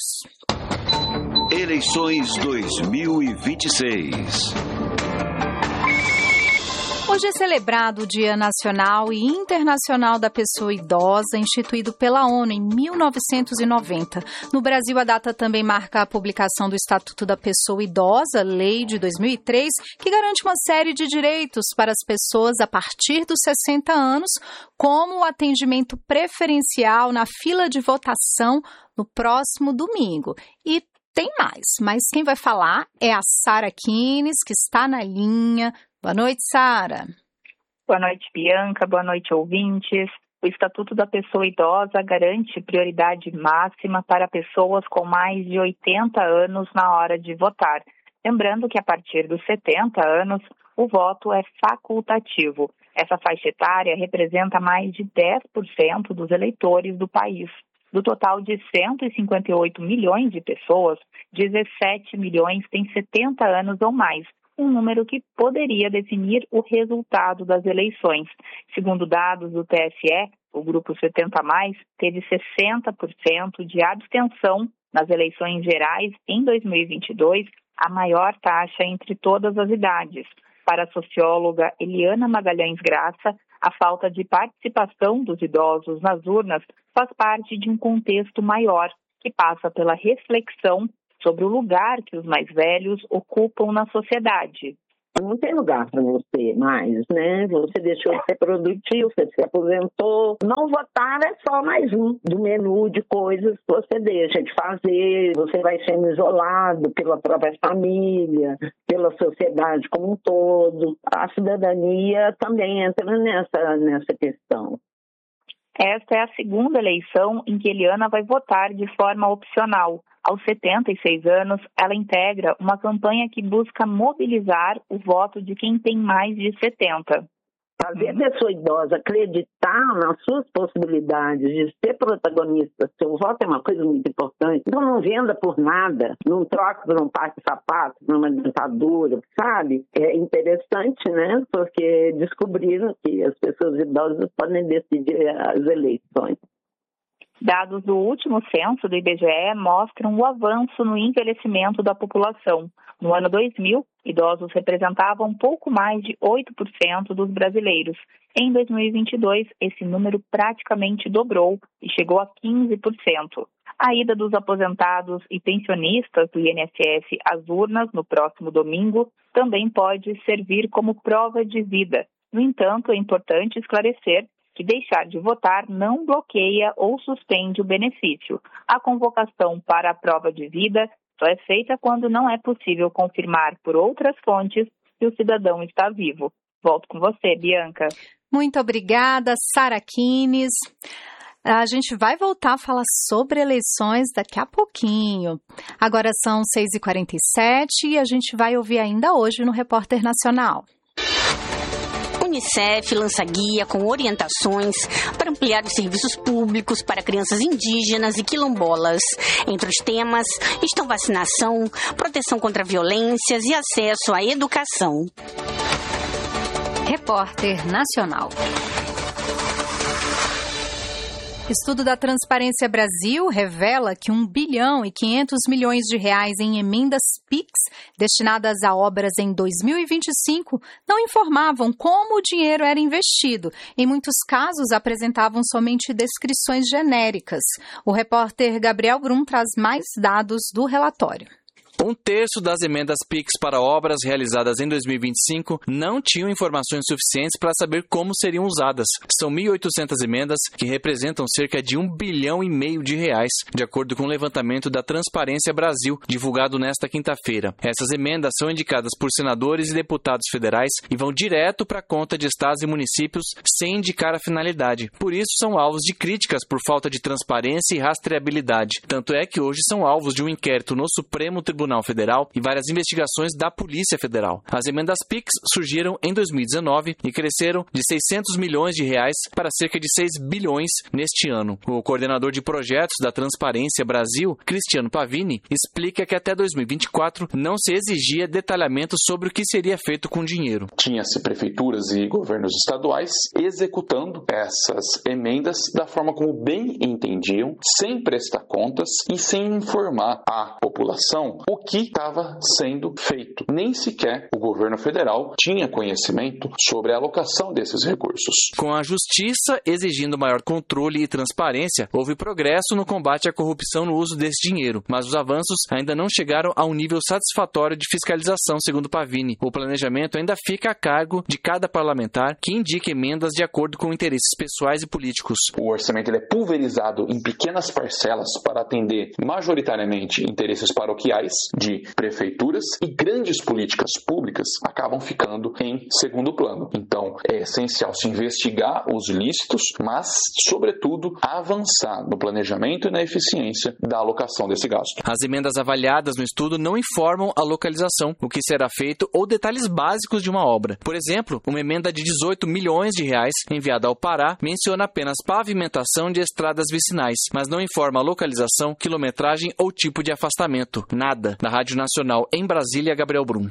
Eleições dois mil e vinte e seis. Hoje é celebrado o Dia Nacional e Internacional da Pessoa Idosa, instituído pela ONU em mil novecentos e noventa. No Brasil, a data também marca a publicação do Estatuto da Pessoa Idosa, lei de dois mil e três, que garante uma série de direitos para as pessoas a partir dos sessenta anos, como o atendimento preferencial na fila de votação no próximo domingo. E tem mais, mas quem vai falar é a Sara Kines, que está na linha. Boa noite, Sara. Boa noite, Bianca. Boa noite, ouvintes. O Estatuto da Pessoa Idosa garante prioridade máxima para pessoas com mais de oitenta anos na hora de votar. Lembrando que a partir dos setenta anos, o voto é facultativo. Essa faixa etária representa mais de dez por cento dos eleitores do país. Do total de cento e cinquenta e oito milhões de pessoas, dezessete milhões têm setenta anos ou mais, um número que poderia definir o resultado das eleições. Segundo dados do T S E, o grupo setenta mais teve sessenta por cento de abstenção nas eleições gerais em dois mil e vinte e dois, a maior taxa entre todas as idades. Para a socióloga Eliana Magalhães Graça, a falta de participação dos idosos nas urnas faz parte de um contexto maior, que passa pela reflexão sobre o lugar que os mais velhos ocupam na sociedade. Não tem lugar para você mais, né? Você deixou de ser produtivo, você se aposentou. Não votar é só mais um do menu de coisas que você deixa de fazer. Você vai sendo isolado pela própria família, pela sociedade como um todo. A cidadania também entra nessa, nessa questão. Esta é a segunda eleição em que Eliana vai votar de forma opcional. Aos setenta e seis anos, ela integra uma campanha que busca mobilizar o voto de quem tem mais de setenta. Fazer a pessoa idosa acreditar nas suas possibilidades de ser protagonista, seu voto é uma coisa muito importante. Então não venda por nada, não troque por um par de sapatos, por uma dentadura, sabe? É interessante, né? Porque descobriram que as pessoas idosas podem decidir as eleições. Dados do último censo do I B G E mostram o avanço no envelhecimento da população. No ano dois mil, idosos representavam um pouco mais de oito por cento dos brasileiros. Em dois mil e vinte e dois, esse número praticamente dobrou e chegou a quinze por cento. A ida dos aposentados e pensionistas do I N S S às urnas no próximo domingo também pode servir como prova de vida. No entanto, é importante esclarecer que deixar de votar não bloqueia ou suspende o benefício. A convocação para a prova de vida só é feita quando não é possível confirmar por outras fontes que o cidadão está vivo. Volto com você, Bianca. Muito obrigada, Sara Kines. A gente vai voltar a falar sobre eleições daqui a pouquinho. Agora são seis e quarenta e sete e a gente vai ouvir ainda hoje no Repórter Nacional. Unicef lança guia com orientações para ampliar os serviços públicos para crianças indígenas e quilombolas. Entre os temas estão vacinação, proteção contra violências e acesso à educação. Repórter Nacional. Estudo da Transparência Brasil revela que um bilhão e quinhentos milhões de reais em emendas Pix destinadas a obras em dois mil e vinte e cinco não informavam como o dinheiro era investido. Em muitos casos, apresentavam somente descrições genéricas. O repórter Gabriel Brum traz mais dados do relatório. Um terço das emendas Pix para obras realizadas em dois mil e vinte e cinco não tinham informações suficientes para saber como seriam usadas. São mil e oitocentas emendas que representam cerca de um bilhão e meio de reais, de acordo com o levantamento da Transparência Brasil, divulgado nesta quinta-feira. Essas emendas são indicadas por senadores e deputados federais e vão direto para a conta de estados e municípios sem indicar a finalidade. Por isso, são alvos de críticas por falta de transparência e rastreabilidade. Tanto é que hoje são alvos de um inquérito no Supremo Tribunal Federal e várias investigações da Polícia Federal. As emendas Pix surgiram em dois mil e dezenove e cresceram de seiscentos milhões de reais para cerca de seis bilhões neste ano. O coordenador de projetos da Transparência Brasil, Cristiano Pavini, explica que até dois mil e vinte e quatro não se exigia detalhamento sobre o que seria feito com o dinheiro. Tinha-se prefeituras e governos estaduais executando essas emendas da forma como bem entendiam, sem prestar contas e sem informar a população o que estava sendo feito. Nem sequer o governo federal tinha conhecimento sobre a alocação desses recursos. Com a justiça exigindo maior controle e transparência, houve progresso no combate à corrupção no uso desse dinheiro, mas os avanços ainda não chegaram a um nível satisfatório de fiscalização, segundo Pavini. O planejamento ainda fica a cargo de cada parlamentar, que indica emendas de acordo com interesses pessoais e políticos. O orçamento ele é pulverizado em pequenas parcelas para atender majoritariamente interesses paroquiais de prefeituras, e grandes políticas públicas acabam ficando em segundo plano. Então, é essencial se investigar os ilícitos, mas, sobretudo, avançar no planejamento e na eficiência da alocação desse gasto. As emendas avaliadas no estudo não informam a localização, o que será feito ou detalhes básicos de uma obra. Por exemplo, uma emenda de dezoito milhões de reais enviada ao Pará menciona apenas pavimentação de estradas vicinais, mas não informa a localização, quilometragem ou tipo de afastamento. Nada. Da Rádio Nacional em Brasília, Gabriel Brum.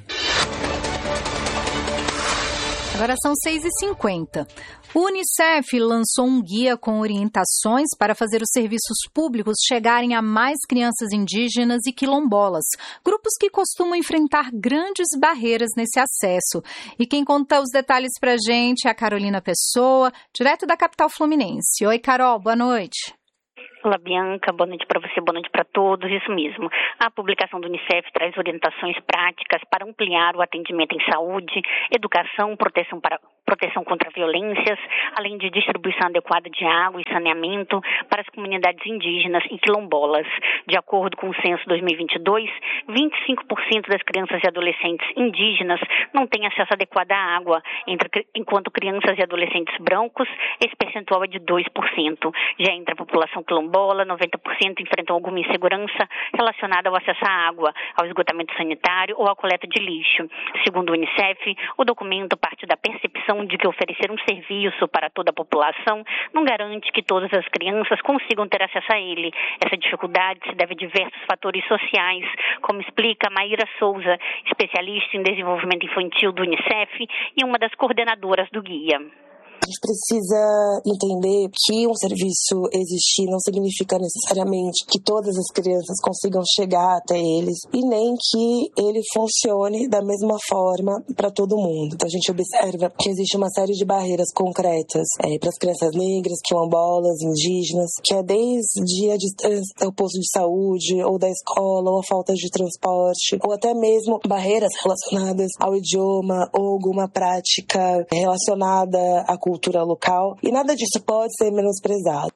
Agora são seis e cinquenta. O Unicef lançou um guia com orientações para fazer os serviços públicos chegarem a mais crianças indígenas e quilombolas, grupos que costumam enfrentar grandes barreiras nesse acesso. E quem conta os detalhes para a gente é a Carolina Pessoa, direto da capital fluminense. Oi, Carol, boa noite. Olá, Bianca, boa noite para você, boa noite para todos, isso mesmo. A publicação do Unicef traz orientações práticas para ampliar o atendimento em saúde, educação, proteção, para, proteção contra violências, além de distribuição adequada de água e saneamento para as comunidades indígenas e quilombolas. De acordo com o censo dois mil e vinte e dois, vinte e cinco por cento das crianças e adolescentes indígenas não têm acesso adequado à água, entre, enquanto crianças e adolescentes brancos, esse percentual é de dois por cento. Já entre a população quilombola, noventa por cento enfrentam alguma insegurança relacionada ao acesso à água, ao esgotamento sanitário ou à coleta de lixo. Segundo o Unicef, o documento parte da percepção de que oferecer um serviço para toda a população não garante que todas as crianças consigam ter acesso a ele. Essa dificuldade se deve a diversos fatores sociais, como explica Maíra Souza, especialista em desenvolvimento infantil do Unicef e uma das coordenadoras do guia. A gente precisa entender que um serviço existir não significa necessariamente que todas as crianças consigam chegar até eles e nem que ele funcione da mesma forma para todo mundo. Então a gente observa que existe uma série de barreiras concretas é, para as crianças negras, quilombolas, indígenas, que é desde a distância ao posto de saúde ou da escola, ou a falta de transporte, ou até mesmo barreiras relacionadas ao idioma ou alguma prática relacionada à cultura cultura local, e nada disso pode ser menosprezado.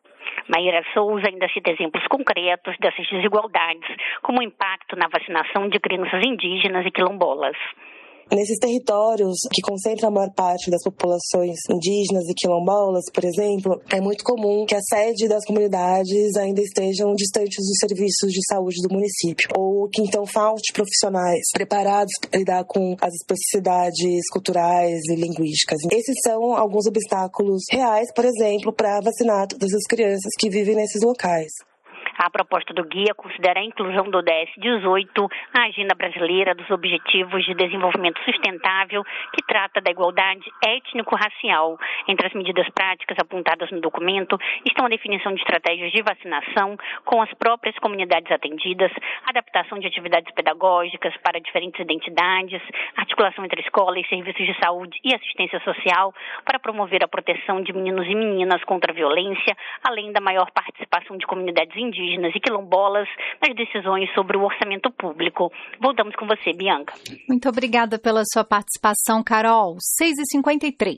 Maíra Souza ainda cita exemplos concretos dessas desigualdades, como o impacto na vacinação de crianças indígenas e quilombolas. Nesses territórios que concentram a maior parte das populações indígenas e quilombolas, por exemplo, é muito comum que a sede das comunidades ainda estejam distantes dos serviços de saúde do município, ou que então falte profissionais preparados para lidar com as especificidades culturais e linguísticas. Esses são alguns obstáculos reais, por exemplo, para vacinar todas as crianças que vivem nesses locais. A proposta do guia considera a inclusão do D S dezoito na Agenda Brasileira dos Objetivos de Desenvolvimento Sustentável, que trata da igualdade étnico-racial. Entre as medidas práticas apontadas no documento estão a definição de estratégias de vacinação com as próprias comunidades atendidas, adaptação de atividades pedagógicas para diferentes identidades, articulação entre escola e serviços de saúde e assistência social para promover a proteção de meninos e meninas contra a violência, além da maior participação de comunidades indígenas e quilombolas nas decisões sobre o orçamento público. Voltamos com você, Bianca. Muito obrigada pela sua participação, Carol. seis e cinquenta e três.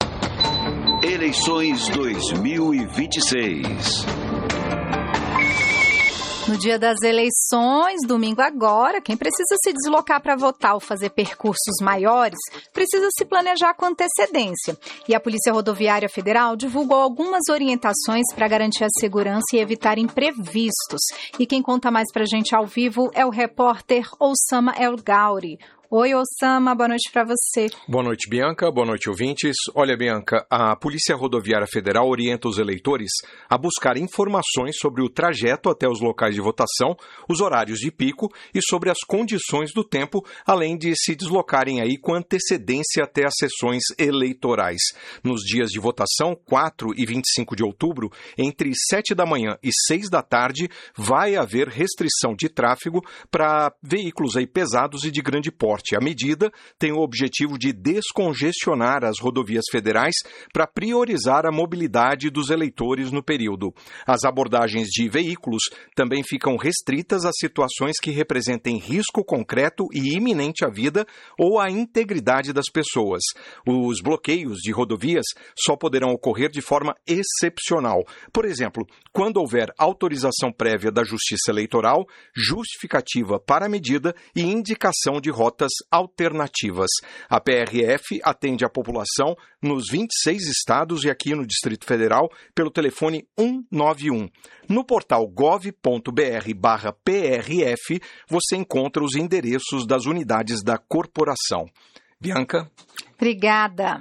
Eleições dois mil e vinte e seis. No dia das eleições, domingo agora, quem precisa se deslocar para votar ou fazer percursos maiores, precisa se planejar com antecedência. E a Polícia Rodoviária Federal divulgou algumas orientações para garantir a segurança e evitar imprevistos. E quem conta mais para a gente ao vivo é o repórter Oussama El Gauri. Oi, Osama, boa noite para você. Boa noite, Bianca. Boa noite, ouvintes. Olha, Bianca, a Polícia Rodoviária Federal orienta os eleitores a buscar informações sobre o trajeto até os locais de votação, os horários de pico e sobre as condições do tempo, além de se deslocarem aí com antecedência até as sessões eleitorais. Nos dias de votação, quatro e vinte e cinco de outubro, entre sete da manhã e seis da tarde, vai haver restrição de tráfego para veículos aí pesados e de grande porte. A medida tem o objetivo de descongestionar as rodovias federais para priorizar a mobilidade dos eleitores no período. As abordagens de veículos também ficam restritas a situações que representem risco concreto e iminente à vida ou à integridade das pessoas. Os bloqueios de rodovias só poderão ocorrer de forma excepcional. Por exemplo, quando houver autorização prévia da Justiça Eleitoral, justificativa para a medida e indicação de rotas alternativas. A P R F atende a população nos vinte e seis estados e aqui no Distrito Federal pelo telefone um nove um. No portal gov ponto br barra P R F você encontra os endereços das unidades da corporação. Bianca? Obrigada.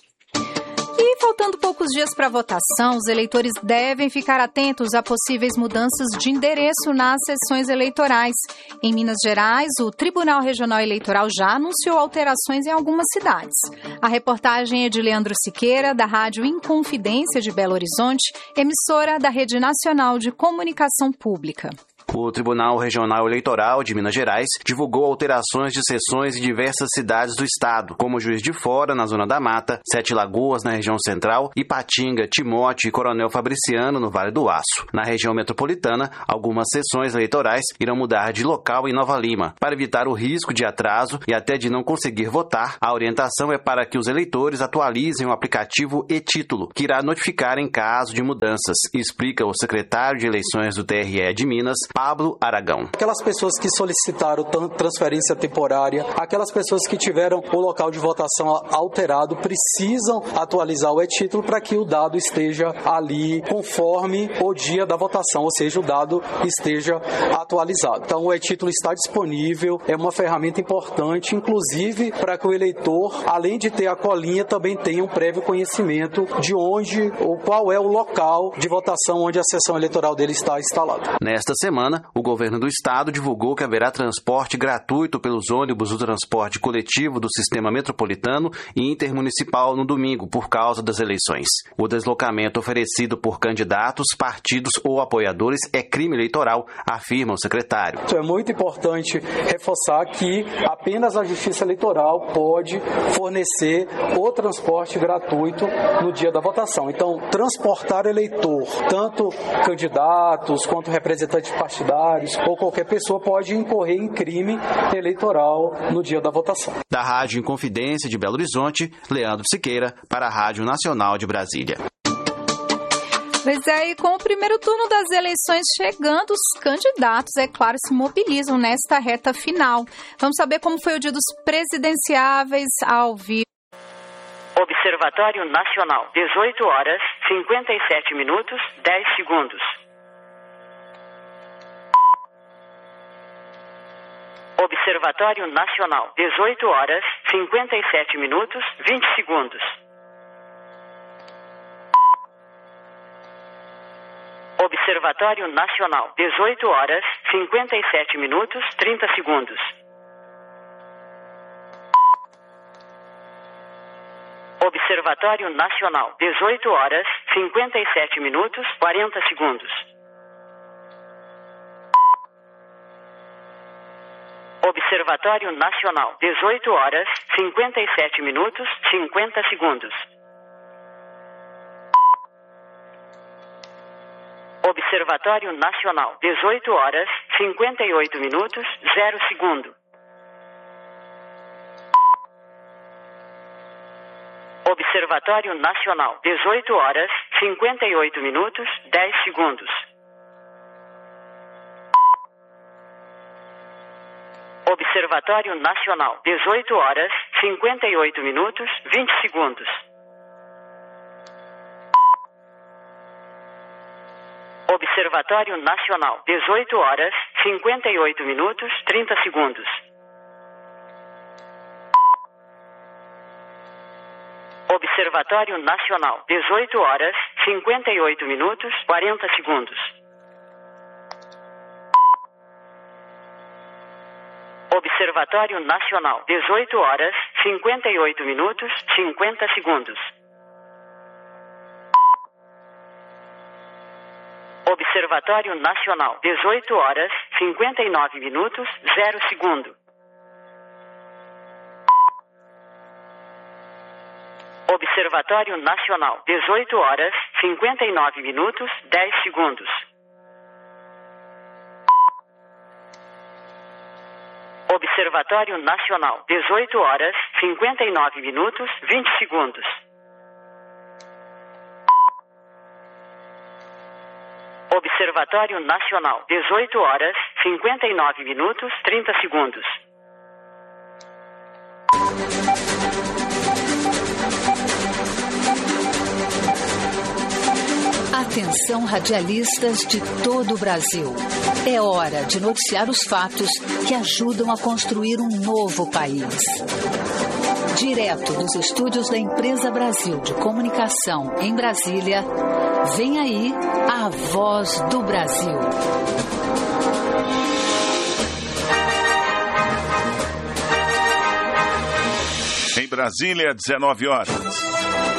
E faltando poucos dias para a votação, os eleitores devem ficar atentos a possíveis mudanças de endereço nas sessões eleitorais. Em Minas Gerais, o Tribunal Regional Eleitoral já anunciou alterações em algumas cidades. A reportagem é de Leandro Siqueira, da Rádio Inconfidência de Belo Horizonte, emissora da Rede Nacional de Comunicação Pública. O Tribunal Regional Eleitoral de Minas Gerais divulgou alterações de sessões em diversas cidades do estado, como Juiz de Fora, na Zona da Mata, Sete Lagoas, na região central, Ipatinga, Timóteo e Coronel Fabriciano, no Vale do Aço. Na região metropolitana, algumas sessões eleitorais irão mudar de local em Nova Lima. Para evitar o risco de atraso e até de não conseguir votar, a orientação é para que os eleitores atualizem o aplicativo e-Título, que irá notificar em caso de mudanças, explica o secretário de Eleições do T R E de Minas, Pablo Aragão. Aquelas pessoas que solicitaram transferência temporária, aquelas pessoas que tiveram o local de votação alterado, precisam atualizar o e-Título para que o dado esteja ali conforme o dia da votação, ou seja, o dado esteja atualizado. Então o e-Título está disponível, é uma ferramenta importante, inclusive para que o eleitor, além de ter a colinha, também tenha um prévio conhecimento de onde ou qual é o local de votação onde a sessão eleitoral dele está instalada. Nesta semana, o governo do estado divulgou que haverá transporte gratuito pelos ônibus do transporte coletivo do sistema metropolitano e intermunicipal no domingo, por causa das eleições. O deslocamento oferecido por candidatos, partidos ou apoiadores é crime eleitoral, afirma o secretário. É muito importante reforçar que apenas a Justiça Eleitoral pode fornecer o transporte gratuito no dia da votação. Então, transportar eleitor, tanto candidatos quanto representantes partidários ou qualquer pessoa pode incorrer em crime eleitoral no dia da votação. Da Rádio Inconfidência de Belo Horizonte, Leandro Siqueira, para a Rádio Nacional de Brasília. Pois é, e com o primeiro turno das eleições chegando, os candidatos, é claro, se mobilizam nesta reta final. Vamos saber como foi o dia dos presidenciáveis ao vivo. Observatório Nacional, dezoito horas, cinquenta e sete minutos, dez segundos. Observatório Nacional, dezoito horas, cinquenta e sete minutos, vinte segundos. Observatório Nacional, dezoito horas, cinquenta e sete minutos, trinta segundos. Observatório Nacional, dezoito horas, cinquenta e sete minutos, quarenta segundos. Observatório Nacional, dezoito horas, cinquenta e sete minutos, cinquenta segundos. Observatório Nacional, dezoito horas, cinquenta e oito minutos, zero segundo. Observatório Nacional, dezoito horas, cinquenta e oito minutos, dez segundos. Observatório Nacional, dezoito horas, cinquenta e oito minutos, vinte segundos. Observatório Nacional, dezoito horas, cinquenta e oito minutos, trinta segundos. Observatório Nacional, dezoito horas, cinquenta e oito minutos, quarenta segundos. Observatório Nacional, dezoito horas, cinquenta e oito minutos, cinquenta segundos. Observatório Nacional, dezoito horas, cinquenta e nove minutos, zero segundo. Observatório Nacional, dezoito horas, cinquenta e nove minutos, dez segundos. Observatório Nacional, dezoito horas, cinquenta e nove minutos, vinte segundos. Observatório Nacional, dezoito horas, cinquenta e nove minutos, trinta segundos. Atenção, radialistas de todo o Brasil. É hora de noticiar os fatos que ajudam a construir um novo país. Direto dos estúdios da Empresa Brasil de Comunicação em Brasília, vem aí a Voz do Brasil. Em Brasília, dezenove horas.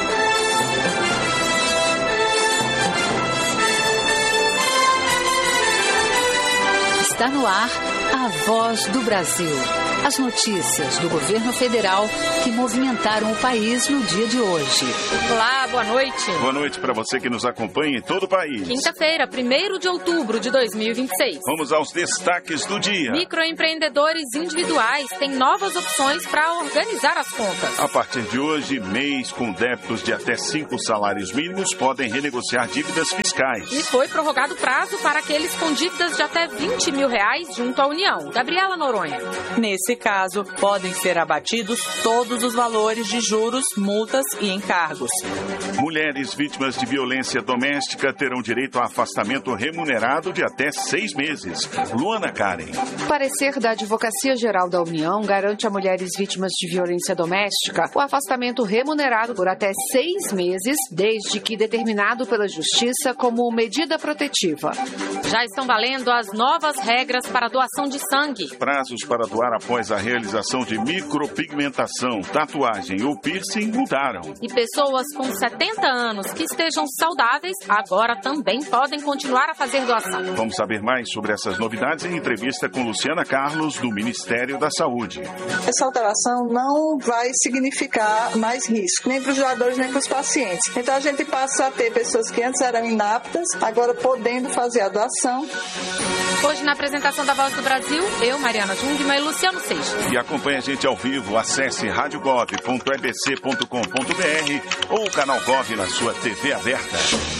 Está no ar a Voz do Brasil. As notícias do governo federal que movimentaram o país no dia de hoje. Olá, boa noite. Boa noite para você que nos acompanha em todo o país. Quinta-feira, primeiro de outubro de dois mil e vinte e seis. Vamos aos destaques do dia. Microempreendedores individuais têm novas opções para organizar as contas. A partir de hoje, M E Is com débitos de até cinco salários mínimos podem renegociar dívidas fiscais. E foi prorrogado o prazo para aqueles com dívidas de até vinte mil reais junto à União. Gabriela Noronha. Nesse caso, podem ser abatidos todos os valores de juros, multas e encargos. Mulheres vítimas de violência doméstica terão direito a afastamento remunerado de até seis meses. Luana Karen. O parecer da Advocacia Geral da União garante a mulheres vítimas de violência doméstica o afastamento remunerado por até seis meses, desde que determinado pela Justiça como medida protetiva. Já estão valendo as novas regras para doação de sangue. Prazos para doar após a realização de micropigmentação, tatuagem ou piercing mudaram. E pessoas com setenta anos que estejam saudáveis agora também podem continuar a fazer doação. Vamos saber mais sobre essas novidades em entrevista com Luciana Carlos, do Ministério da Saúde. Essa alteração não vai significar mais risco, nem para os doadores, nem para os pacientes. Então a gente passa a ter pessoas que antes eram inaptas, agora podendo fazer a doação. Hoje, na apresentação da Voz do Brasil, eu, Mariana Jungmann e Luciano Seixas. E acompanhe a gente ao vivo, acesse rádio gov ponto e b c ponto com ponto b r ou o canal Gov na sua T V aberta.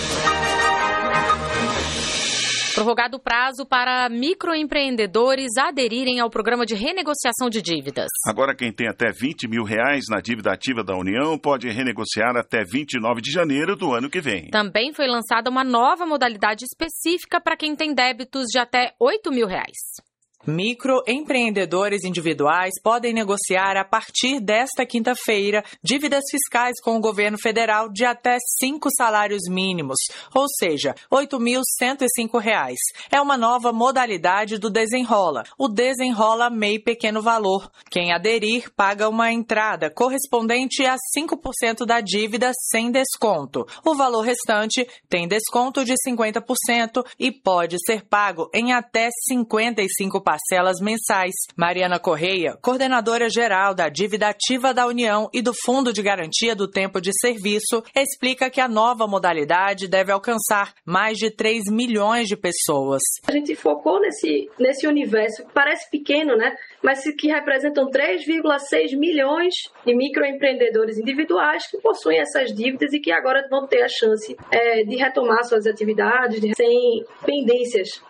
Prorrogado o prazo para microempreendedores aderirem ao programa de renegociação de dívidas. Agora, quem tem até vinte mil reais na dívida ativa da União pode renegociar até vinte e nove de janeiro do ano que vem. Também foi lançada uma nova modalidade específica para quem tem débitos de até oito mil reais. Microempreendedores individuais podem negociar a partir desta quinta-feira dívidas fiscais com o governo federal de até cinco salários mínimos, ou seja, oito mil cento e cinco reais. É uma nova modalidade do Desenrola, o Desenrola M E I Pequeno Valor. Quem aderir paga uma entrada correspondente a cinco por cento da dívida sem desconto. O valor restante tem desconto de cinquenta por cento e pode ser pago em até cinquenta e cinco parcelas mensais. Mariana Correia, coordenadora geral da Dívida Ativa da União e do Fundo de Garantia do Tempo de Serviço, explica que a nova modalidade deve alcançar mais de três milhões de pessoas. A gente focou nesse, nesse universo que parece pequeno, né? Mas que representam três vírgula seis milhões de microempreendedores individuais que possuem essas dívidas e que agora vão ter a chance é, de retomar suas atividades de, sem pendências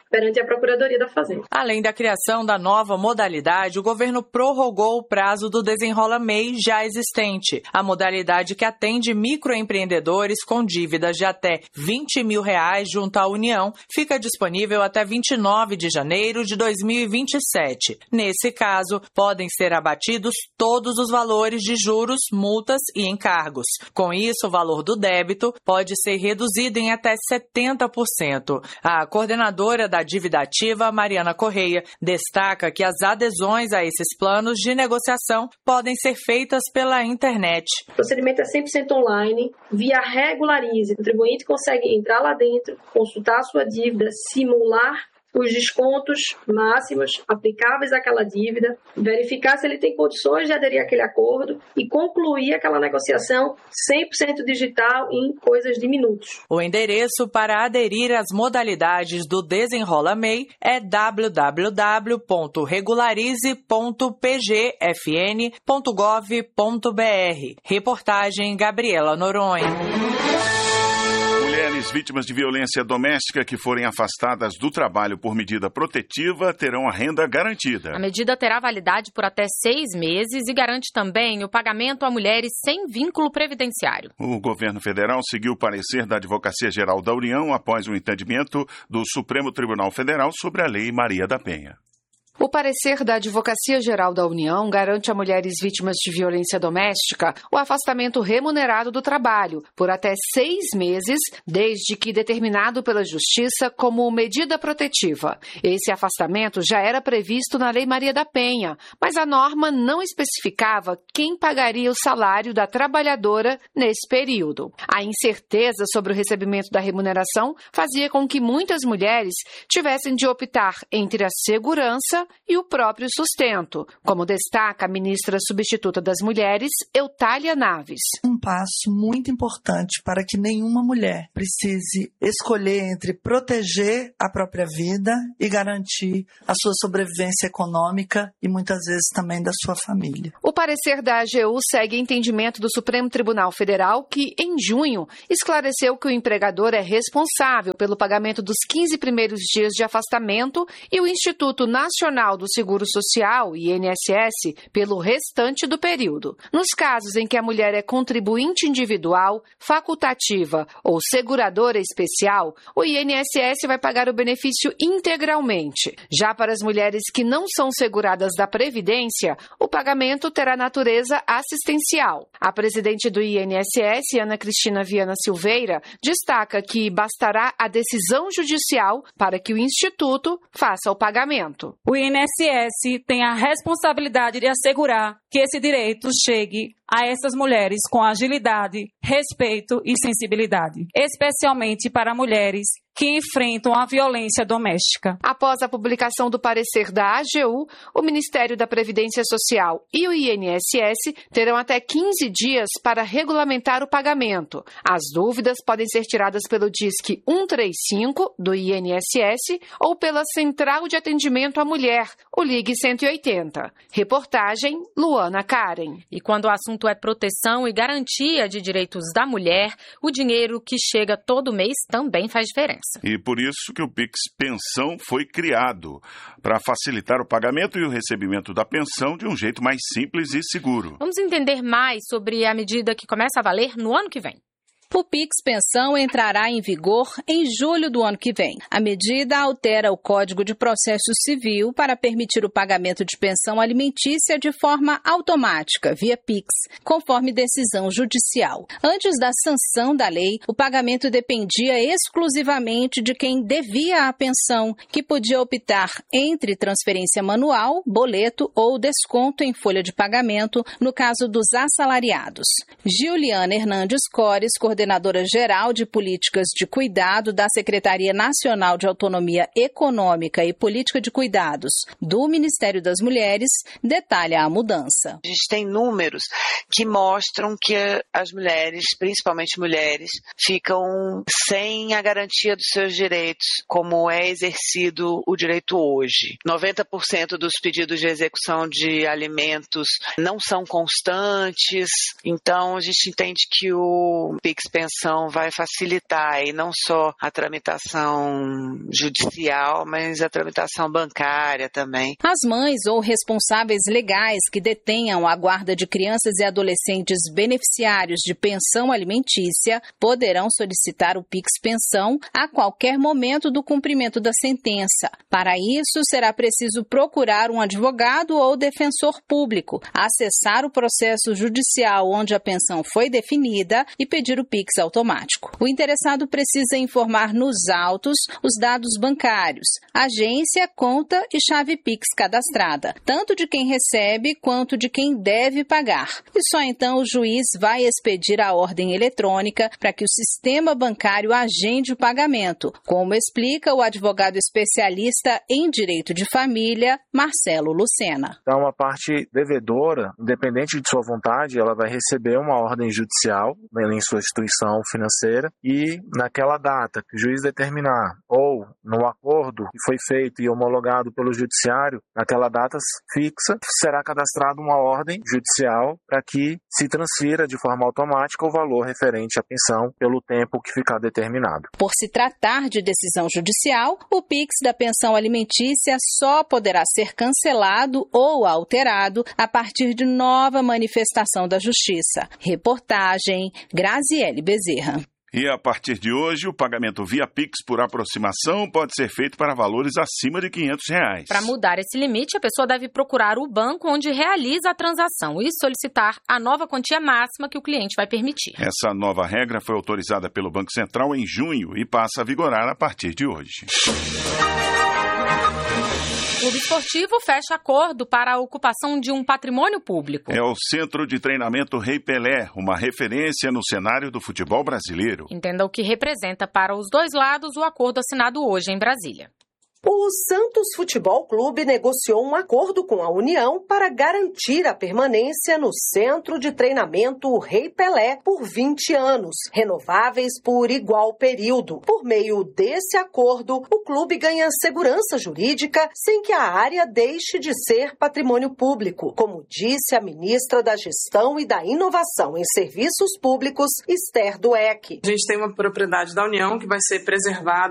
perante a Procuradoria da Fazenda. Além da criação da nova modalidade, o governo prorrogou o prazo do Desenrola M E I já existente. A modalidade que atende microempreendedores com dívidas de até vinte mil reais junto à União fica disponível até vinte e nove de janeiro de dois mil e vinte e sete. Nesse caso, podem ser abatidos todos os valores de juros, multas e encargos. Com isso, o valor do débito pode ser reduzido em até setenta por cento. A coordenadora da dívida ativa, Mariana Correia, destaca que as adesões a esses planos de negociação podem ser feitas pela internet. O procedimento é cem por cento online, via Regularize. O contribuinte consegue entrar lá dentro, consultar a sua dívida, simular os descontos máximos aplicáveis àquela dívida, verificar se ele tem condições de aderir àquele acordo e concluir aquela negociação cem por cento digital em coisas de minutos. O endereço para aderir às modalidades do Desenrola M E I é w w w ponto regularize ponto p g f n ponto gov ponto b r. Reportagem Gabriela Noronha. Mulheres vítimas de violência doméstica que forem afastadas do trabalho por medida protetiva terão a renda garantida. A medida terá validade por até seis meses e garante também o pagamento a mulheres sem vínculo previdenciário. O governo federal seguiu o parecer da Advocacia Geral da União após o entendimento do Supremo Tribunal Federal sobre a Lei Maria da Penha. O parecer da Advocacia Geral da União garante a mulheres vítimas de violência doméstica o afastamento remunerado do trabalho por até seis meses, desde que determinado pela Justiça como medida protetiva. Esse afastamento já era previsto na Lei Maria da Penha, mas a norma não especificava quem pagaria o salário da trabalhadora nesse período. A incerteza sobre o recebimento da remuneração fazia com que muitas mulheres tivessem de optar entre a segurança e o próprio sustento, como destaca a ministra substituta das Mulheres, Eutália Naves. Um passo muito importante para que nenhuma mulher precise escolher entre proteger a própria vida e garantir a sua sobrevivência econômica e muitas vezes também da sua família. O parecer da A G U segue entendimento do Supremo Tribunal Federal que, em junho, esclareceu que o empregador é responsável pelo pagamento dos quinze primeiros dias de afastamento e o Instituto Nacional do Seguro Social, I N S S, pelo restante do período. Nos casos em que a mulher é contribuinte individual, facultativa ou seguradora especial, o I N S S vai pagar o benefício integralmente. Já para as mulheres que não são seguradas da Previdência, o pagamento terá natureza assistencial. A presidente do I N S S, Ana Cristina Viana Silveira, destaca que bastará a decisão judicial para que o Instituto faça o pagamento. O I N S S tem a responsabilidade de assegurar que esse direito chegue a essas mulheres com agilidade, respeito e sensibilidade, especialmente para mulheres que enfrentam a violência doméstica. Após a publicação do parecer da A G U, o Ministério da Previdência Social e o I N S S terão até quinze dias para regulamentar o pagamento. As dúvidas podem ser tiradas pelo Disque cento e trinta e cinco do I N S S ou pela Central de Atendimento à Mulher, o Ligue cento e oitenta. Reportagem Luana Karen. E quando o assunto é proteção e garantia de direitos da mulher, o dinheiro que chega todo mês também faz diferença. E por isso que o Pix Pensão foi criado, para facilitar o pagamento e o recebimento da pensão de um jeito mais simples e seguro. Vamos entender mais sobre a medida que começa a valer no ano que vem. O Pix Pensão entrará em vigor em julho do ano que vem. A medida altera o Código de Processo Civil para permitir o pagamento de pensão alimentícia de forma automática, via Pix, conforme decisão judicial. Antes da sanção da lei, o pagamento dependia exclusivamente de quem devia a pensão, que podia optar entre transferência manual, boleto ou desconto em folha de pagamento, no caso dos assalariados. Giuliana Hernandes Cores, coordenadora geral de políticas de cuidado da Secretaria Nacional de Autonomia Econômica e Política de Cuidados do Ministério das Mulheres, detalha a mudança. A gente tem números que mostram que as mulheres, principalmente mulheres, ficam sem a garantia dos seus direitos, como é exercido o direito hoje. noventa por cento dos pedidos de execução de alimentos não são constantes, então a gente entende que o Pix Pensão vai facilitar e não só a tramitação judicial, mas a tramitação bancária também. As mães ou responsáveis legais que detenham a guarda de crianças e adolescentes beneficiários de pensão alimentícia poderão solicitar o Pix Pensão a qualquer momento do cumprimento da sentença. Para isso, será preciso procurar um advogado ou defensor público, acessar o processo judicial onde a pensão foi definida e pedir o Pix automático. O interessado precisa informar nos autos os dados bancários, agência, conta e chave Pix cadastrada, tanto de quem recebe quanto de quem deve pagar. E só então o juiz vai expedir a ordem eletrônica para que o sistema bancário agende o pagamento, como explica o advogado especialista em direito de família, Marcelo Lucena. Então, a parte devedora, independente de sua vontade, ela vai receber uma ordem judicial, né, em sua instituição financeira, e naquela data que o juiz determinar, ou no acordo que foi feito e homologado pelo judiciário, naquela data fixa, será cadastrada uma ordem judicial para que se transfira de forma automática o valor referente à pensão pelo tempo que ficar determinado. Por se tratar de decisão judicial, o Pix da pensão alimentícia só poderá ser cancelado ou alterado a partir de nova manifestação da Justiça. Reportagem Graziele Bezerra. E a partir de hoje, o pagamento via Pix por aproximação pode ser feito para valores acima de quinhentos reais. Para mudar esse limite, a pessoa deve procurar o banco onde realiza a transação e solicitar a nova quantia máxima que o cliente vai permitir. Essa nova regra foi autorizada pelo Banco Central em junho e passa a vigorar a partir de hoje. O Clube Esportivo fecha acordo para a ocupação de um patrimônio público. É o Centro de Treinamento Rei Pelé, uma referência no cenário do futebol brasileiro. Entenda o que representa para os dois lados o acordo assinado hoje em Brasília. O Santos Futebol Clube negociou um acordo com a União para garantir a permanência no Centro de Treinamento Rei Pelé por vinte anos, renováveis por igual período. Por meio desse acordo, o clube ganha segurança jurídica sem que a área deixe de ser patrimônio público, como disse a ministra da Gestão e da Inovação em Serviços Públicos, Esther Dweck. A gente tem uma propriedade da União que vai ser preservada